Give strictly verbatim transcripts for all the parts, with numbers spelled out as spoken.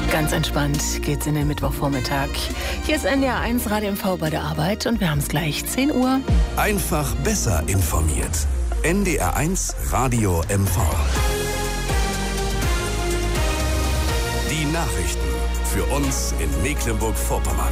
Ganz entspannt geht's in den Mittwochvormittag. Hier ist N D R eins Radio M V bei der Arbeit und wir haben es gleich zehn Uhr. Einfach besser informiert. N D R eins Radio M V. Die Nachrichten für uns in Mecklenburg-Vorpommern.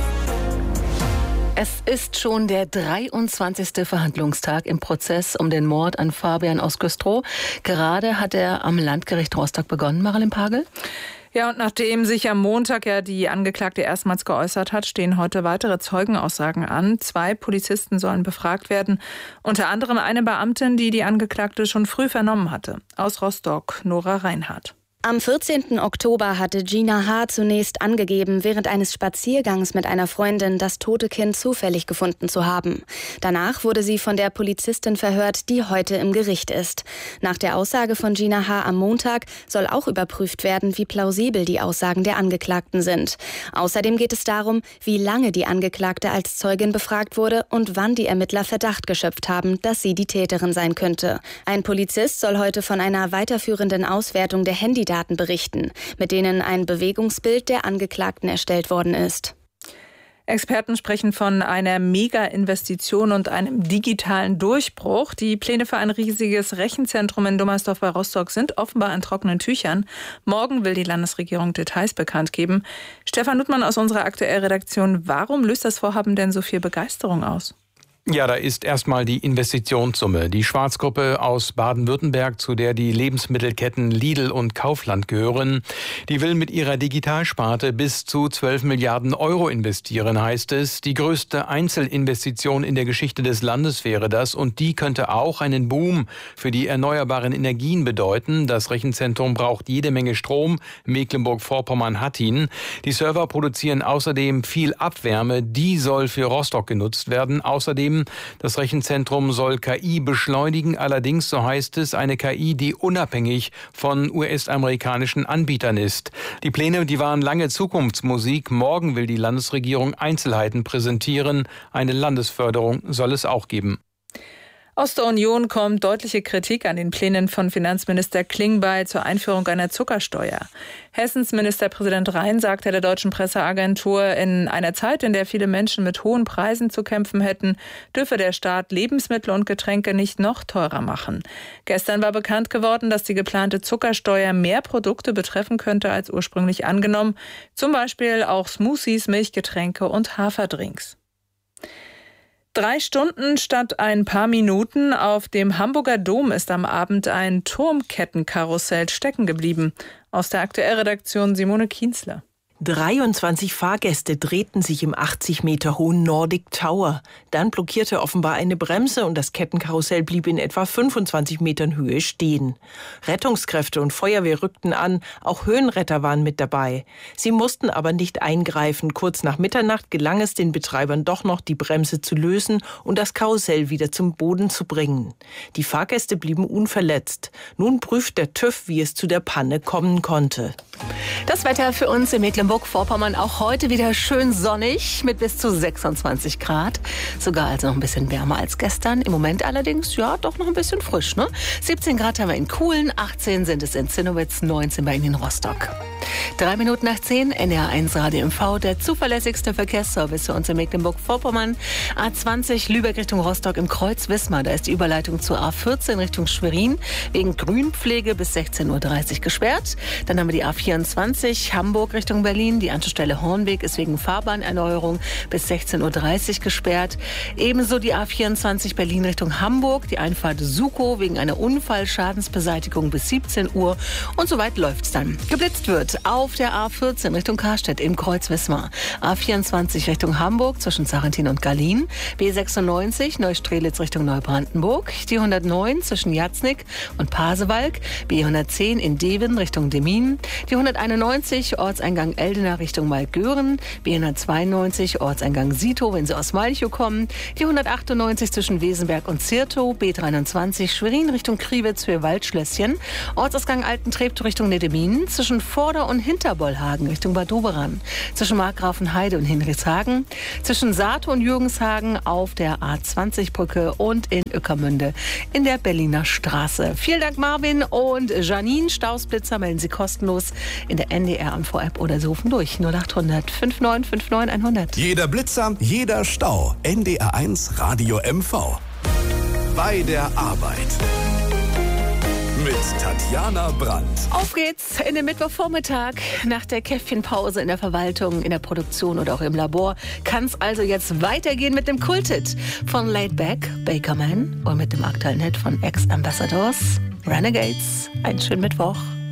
Es ist schon der dreiundzwanzigste Verhandlungstag im Prozess um den Mord an Fabian aus Güstrow. Gerade hat er am Landgericht Rostock begonnen, Marilyn Pagel. Ja, und nachdem sich am Montag ja die Angeklagte erstmals geäußert hat, stehen heute weitere Zeugenaussagen an. Zwei Polizisten sollen befragt werden, unter anderem eine Beamtin, die die Angeklagte schon früh vernommen hatte. Aus Rostock, Nora Reinhardt. Am vierzehnten Oktober hatte Gina H. zunächst angegeben, während eines Spaziergangs mit einer Freundin das tote Kind zufällig gefunden zu haben. Danach wurde sie von der Polizistin verhört, die heute im Gericht ist. Nach der Aussage von Gina H. am Montag soll auch überprüft werden, wie plausibel die Aussagen der Angeklagten sind. Außerdem geht es darum, wie lange die Angeklagte als Zeugin befragt wurde und wann die Ermittler Verdacht geschöpft haben, dass sie die Täterin sein könnte. Ein Polizist soll heute von einer weiterführenden Auswertung der Handydaten berichten, mit denen ein Bewegungsbild der Angeklagten erstellt worden ist. Experten sprechen von einer Mega-Investition und einem digitalen Durchbruch. Die Pläne für ein riesiges Rechenzentrum in Dummersdorf bei Rostock sind offenbar in trockenen Tüchern. Morgen will die Landesregierung Details bekannt geben. Stefan Luttmann aus unserer Aktuell-Redaktion, warum löst das Vorhaben denn so viel Begeisterung aus? Ja, da ist erstmal die Investitionssumme. Die Schwarzgruppe aus Baden-Württemberg, zu der die Lebensmittelketten Lidl und Kaufland gehören, die will mit ihrer Digitalsparte bis zu zwölf Milliarden Euro investieren, heißt es. Die größte Einzelinvestition in der Geschichte des Landes wäre das und die könnte auch einen Boom für die erneuerbaren Energien bedeuten. Das Rechenzentrum braucht jede Menge Strom. Mecklenburg-Vorpommern hat ihn. Die Server produzieren außerdem viel Abwärme. Die soll für Rostock genutzt werden. Außerdem das Rechenzentrum soll K I beschleunigen, allerdings, so heißt es, eine K I, die unabhängig von U S-amerikanischen Anbietern ist. Die Pläne, die waren lange Zukunftsmusik. Morgen will die Landesregierung Einzelheiten präsentieren. Eine Landesförderung soll es auch geben. Aus der Union kommt deutliche Kritik an den Plänen von Finanzminister Klingbeil zur Einführung einer Zuckersteuer. Hessens Ministerpräsident Rhein sagte der deutschen Presseagentur, in einer Zeit, in der viele Menschen mit hohen Preisen zu kämpfen hätten, dürfe der Staat Lebensmittel und Getränke nicht noch teurer machen. Gestern war bekannt geworden, dass die geplante Zuckersteuer mehr Produkte betreffen könnte als ursprünglich angenommen, zum Beispiel auch Smoothies, Milchgetränke und Haferdrinks. Drei Stunden statt ein paar Minuten. Auf dem Hamburger Dom ist am Abend ein Turmkettenkarussell stecken geblieben. Aus der Aktuell-Redaktion Simone Kienzler. dreiundzwanzig Fahrgäste drehten sich im achtzig Meter hohen Nordic Tower. Dann blockierte offenbar eine Bremse und das Kettenkarussell blieb in etwa fünfundzwanzig Metern Höhe stehen. Rettungskräfte und Feuerwehr rückten an, auch Höhenretter waren mit dabei. Sie mussten aber nicht eingreifen. Kurz nach Mitternacht gelang es den Betreibern doch noch, die Bremse zu lösen und das Karussell wieder zum Boden zu bringen. Die Fahrgäste blieben unverletzt. Nun prüft der TÜV, wie es zu der Panne kommen konnte. Das Wetter für uns in Mecklenburg-Vorpommern auch heute wieder schön sonnig mit bis zu sechsundzwanzig Grad. Sogar also noch ein bisschen wärmer als gestern. Im Moment allerdings, ja, doch noch ein bisschen frisch, ne? siebzehn Grad haben wir in Kuhlen, achtzehn sind es in Zinnowitz, neunzehn bei Ihnen in Rostock. Drei Minuten nach zehn, N D R eins Radio M V, der zuverlässigste Verkehrsservice für uns in Mecklenburg-Vorpommern. A zwanzig Lübeck Richtung Rostock im Kreuz Wismar. Da ist die Überleitung zur A vierzehn Richtung Schwerin wegen Grünpflege bis sechzehn Uhr dreißig gesperrt. Dann haben wir die A vierundzwanzig Hamburg Richtung Berlin. Die Anschlussstelle Hornweg ist wegen Fahrbahnerneuerung bis sechzehn Uhr dreißig gesperrt. Ebenso die A vierundzwanzig Berlin Richtung Hamburg. Die Einfahrt Sukow wegen einer Unfallschadensbeseitigung bis siebzehn Uhr. Und soweit läuft's dann. Geblitzt wird auf der A vierzehn Richtung Karstedt im Kreuz Wismar. A vierundzwanzig Richtung Hamburg zwischen Sarrentin und Gallien. B sechsundneunzig Neustrelitz Richtung Neubrandenburg. Die hundertneun zwischen Jatznick und Pasewalk. B hundertzehn in Deven Richtung Demmin. Die hunderteinundneunzig Ortseingang Eldena Richtung Malgören. B hundertzweiundneunzig Ortseingang Sito, wenn Sie aus Malchow kommen. Die hundertachtundneunzig zwischen Wesenberg und Zirtow. B dreiundzwanzig Schwerin Richtung Kriwitz für Waldschlösschen. Ortsausgang Altentreptow Richtung Nedeminen. Zwischen Vorder- Unter- und Hinterbollhagen Richtung Bad Doberan, zwischen Markgrafenheide und Hinrichshagen, zwischen Sato und Jürgenshagen auf der A zwanzig Brücke und in Ueckermünde in der Berliner Straße. Vielen Dank Marvin und Janine. Stausblitzer melden Sie kostenlos in der N D R M V-App oder Sie rufen durch null acht hundert neunundfünfzig neunundfünfzig hundert. Jeder Blitzer, jeder Stau. N D R eins Radio M V. Bei der Arbeit. Mit Tatjana Brandt. Auf geht's in den Mittwochvormittag. Nach der Käffchenpause in der Verwaltung, in der Produktion oder auch im Labor kann es also jetzt weitergehen mit dem Kulthit von Laid Back, Bakerman und mit dem aktuellen Hit von Ex-Ambassadors, Renegades. Einen schönen Mittwoch.